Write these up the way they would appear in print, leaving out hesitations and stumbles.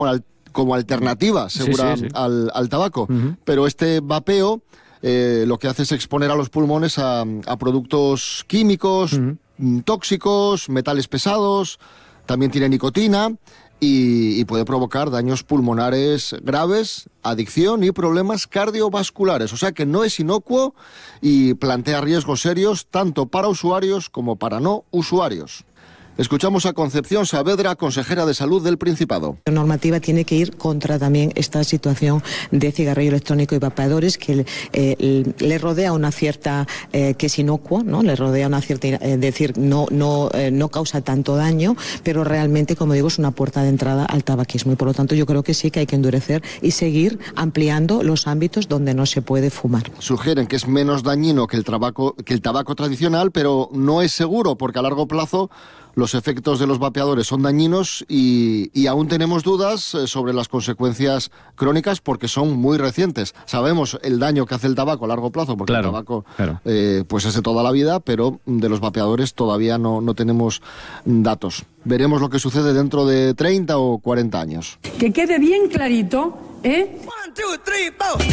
como alternativa segura sí. al tabaco. Pero este vapeo lo que hace es exponer a los pulmones a productos químicos, tóxicos, metales pesados, también tiene nicotina y puede provocar daños pulmonares graves, adicción y problemas cardiovasculares. O sea que no es inocuo y plantea riesgos serios tanto para usuarios como para no usuarios. Escuchamos a Concepción Saavedra, consejera de Salud del Principado. La normativa tiene que ir contra también esta situación de cigarrillo electrónico y vapeadores que le rodea una cierta, que es inocuo, ¿no? Le rodea una cierta, decir, no causa tanto daño, pero realmente, como digo, es una puerta de entrada al tabaquismo y por lo tanto yo creo que sí que hay que endurecer y seguir ampliando los ámbitos donde no se puede fumar. Sugieren que es menos dañino que el tabaco tradicional, pero no es seguro porque a largo plazo los efectos de los vapeadores son dañinos y aún tenemos dudas sobre las consecuencias crónicas porque son muy recientes. Sabemos el daño que hace el tabaco a largo plazo porque el tabaco pues es de toda la vida, pero de los vapeadores todavía no tenemos datos. Veremos lo que sucede dentro de 30 o 40 años. Que quede bien clarito, ¿eh? 1, 2, 3, 4.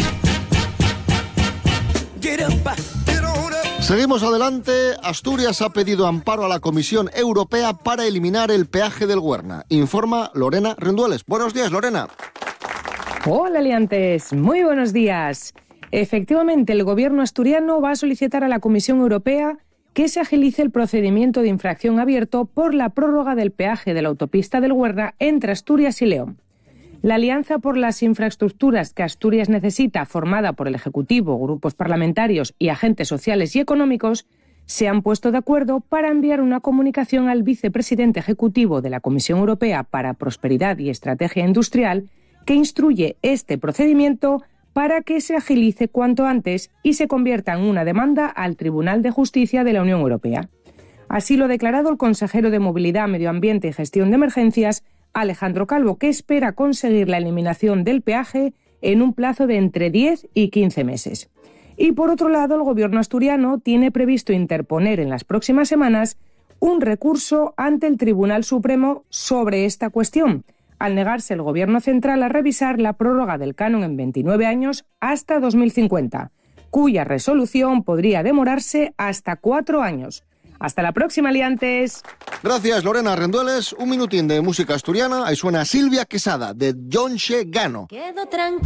Get up, get on up. Seguimos adelante. Asturias ha pedido amparo a la Comisión Europea para eliminar el peaje del Güerna. Informa Lorena Rendueles. Buenos días, Lorena. Hola, liantes. Muy buenos días. Efectivamente, el gobierno asturiano va a solicitar a la Comisión Europea que se agilice el procedimiento de infracción abierto por la prórroga del peaje de la autopista del Güerna entre Asturias y León. La Alianza por las Infraestructuras que Asturias necesita, formada por el Ejecutivo, grupos parlamentarios y agentes sociales y económicos, se han puesto de acuerdo para enviar una comunicación al vicepresidente ejecutivo de la Comisión Europea para Prosperidad y Estrategia Industrial que instruye este procedimiento para que se agilice cuanto antes y se convierta en una demanda al Tribunal de Justicia de la Unión Europea. Así lo ha declarado el consejero de Movilidad, Medio Ambiente y Gestión de Emergencias, Alejandro Calvo, que espera conseguir la eliminación del peaje en un plazo de entre 10 y 15 meses. Y por otro lado, el gobierno asturiano tiene previsto interponer en las próximas semanas un recurso ante el Tribunal Supremo sobre esta cuestión, al negarse el gobierno central a revisar la prórroga del canon en 29 años hasta 2050, cuya resolución podría demorarse hasta 4 años. Hasta la próxima, liantes. Gracias, Lorena Rendueles. Un minutín de música asturiana. Ahí suena Silvia Quesada, de Jonche Gano. Quedo tranquila.